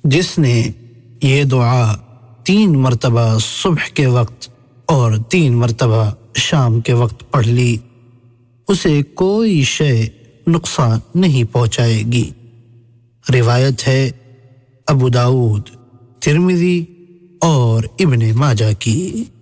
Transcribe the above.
जिसने ये दुआ 3 मरतबा सुबह के वक्त और 3 मरतबा शाम के वक्त पढ़ ली, उसे कोई शय नुकसान नहीं पहुंचाएगी। रिवायत है अबू दाऊद, तिर्मिज़ी और इब्ने माजा की।